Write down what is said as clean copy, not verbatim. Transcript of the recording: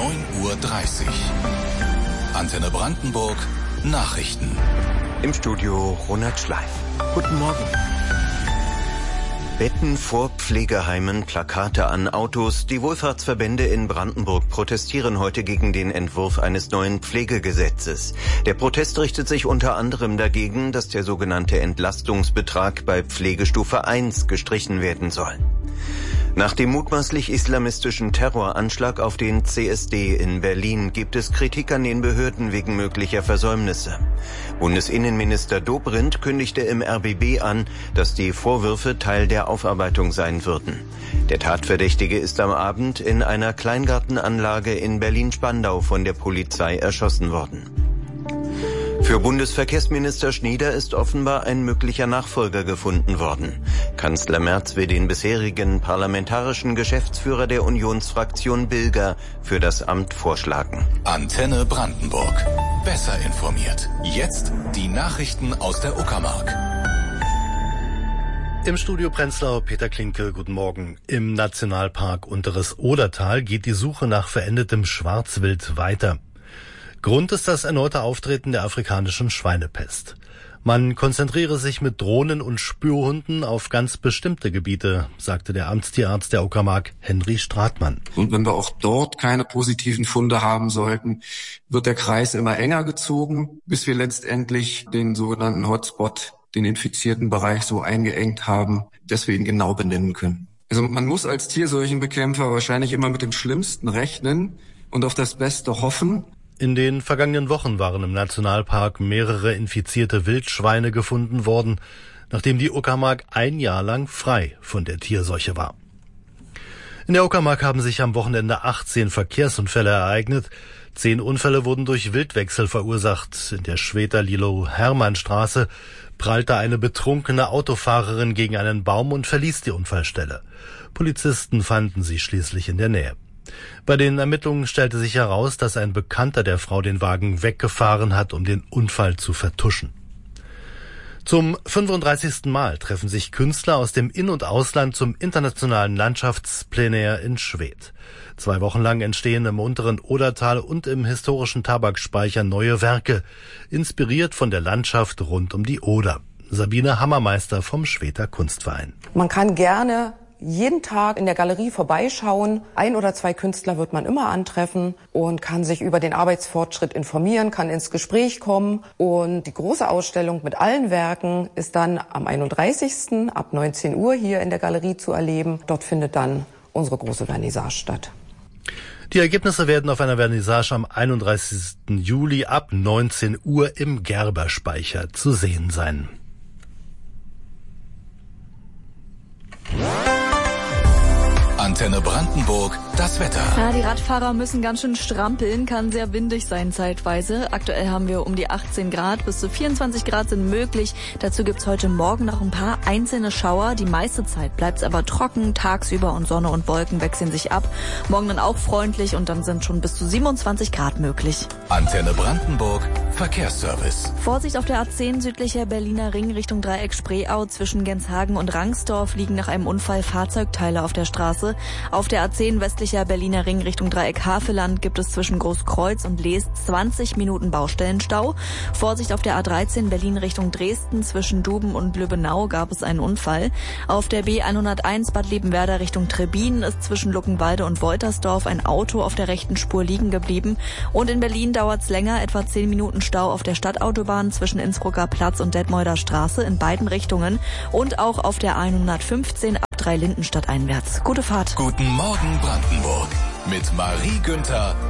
9:30 Uhr. Antenne Brandenburg Nachrichten. Im Studio Ronald Schleif. Guten Morgen. Betten vor Pflegeheimen, Plakate an Autos. Die Wohlfahrtsverbände in Brandenburg protestieren heute gegen den Entwurf eines neuen Pflegegesetzes. Der Protest richtet sich unter anderem dagegen, dass der sogenannte Entlastungsbetrag bei Pflegestufe 1 gestrichen werden soll. Nach dem mutmaßlich islamistischen Terroranschlag auf den CSD in Berlin gibt es Kritik an den Behörden wegen möglicher Versäumnisse. Bundesinnenminister Dobrindt kündigte im RBB an, dass die Vorwürfe Teil der Aufarbeitung sein würden. Der Tatverdächtige ist am Abend in einer Kleingartenanlage in Berlin-Spandau von der Polizei erschossen worden. Für Bundesverkehrsminister Schnieder ist offenbar ein möglicher Nachfolger gefunden worden. Kanzler Merz will den bisherigen parlamentarischen Geschäftsführer der Unionsfraktion Bilger für das Amt vorschlagen. Antenne Brandenburg. Besser informiert. Jetzt die Nachrichten aus der Uckermark. Im Studio Prenzlau, Peter Klinke, guten Morgen. Im Nationalpark Unteres Odertal geht die Suche nach verendetem Schwarzwild weiter. Grund ist das erneute Auftreten der afrikanischen Schweinepest. Man konzentriere sich mit Drohnen und Spürhunden auf ganz bestimmte Gebiete, sagte der Amtstierarzt der Uckermark, Henry Stratmann. Und wenn wir auch dort keine positiven Funde haben sollten, wird der Kreis immer enger gezogen, bis wir letztendlich den sogenannten Hotspot, den infizierten Bereich so eingeengt haben, dass wir ihn genau benennen können. Also man muss als Tierseuchenbekämpfer wahrscheinlich immer mit dem Schlimmsten rechnen und auf das Beste hoffen. In den vergangenen Wochen waren im Nationalpark mehrere infizierte Wildschweine gefunden worden, nachdem die Uckermark ein Jahr lang frei von der Tierseuche war. In der Uckermark haben sich am Wochenende 18 Verkehrsunfälle ereignet. 10 Unfälle wurden durch Wildwechsel verursacht. In der Schweder-Lilo-Hermann-Straße prallte eine betrunkene Autofahrerin gegen einen Baum und verließ die Unfallstelle. Polizisten fanden sie schließlich in der Nähe. Bei den Ermittlungen stellte sich heraus, dass ein Bekannter der Frau den Wagen weggefahren hat, um den Unfall zu vertuschen. Zum 35. Mal treffen sich Künstler aus dem In- und Ausland zum internationalen Landschaftsplenär in Schwedt. 2 Wochen lang entstehen im unteren Odertal und im historischen Tabakspeicher neue Werke, inspiriert von der Landschaft rund um die Oder. Sabine Hammermeister vom Schwedter Kunstverein. Man kann gerne jeden Tag in der Galerie vorbeischauen. 1 oder 2 Künstler wird man immer antreffen und kann sich über den Arbeitsfortschritt informieren, kann ins Gespräch kommen. Und die große Ausstellung mit allen Werken ist dann am 31. ab 19 Uhr hier in der Galerie zu erleben. Dort findet dann unsere große Vernissage statt. Die Ergebnisse werden auf einer Vernissage am 31. Juli ab 19 Uhr im Gerberspeicher zu sehen sein. Antenne Brandenburg, das Wetter. Ja, die Radfahrer müssen ganz schön strampeln, kann sehr windig sein zeitweise. Aktuell haben wir um die 18 Grad, bis zu 24 Grad sind möglich. Dazu gibt's heute Morgen noch ein paar einzelne Schauer. Die meiste Zeit bleibt's aber trocken, tagsüber und Sonne und Wolken wechseln sich ab. Morgen dann auch freundlich und dann sind schon bis zu 27 Grad möglich. Antenne Brandenburg, Verkehrsservice. Vorsicht auf der A10 südlicher Berliner Ring Richtung Dreieck Spreeau. Zwischen Genshagen und Rangsdorf liegen nach einem Unfall Fahrzeugteile auf der Straße. Auf der A10 westlicher Berliner Ring Richtung Dreieck Havelland gibt es zwischen Großkreuz und Lees 20 Minuten Baustellenstau. Vorsicht auf der A13 Berlin Richtung Dresden. Zwischen Duben und Lübbenau gab es einen Unfall. Auf der B101 Bad Liebenwerda Richtung Trebin ist zwischen Luckenwalde und Woltersdorf ein Auto auf der rechten Spur liegen geblieben. Und in Berlin dauert es länger, etwa 10 Minuten Stau auf der Stadtautobahn zwischen Innsbrucker Platz und Detmolder Straße in beiden Richtungen. Und auch auf der 115 ab Dreilindenstadt einwärts. Gute Fahrt. Guten Morgen Brandenburg mit Marie Günther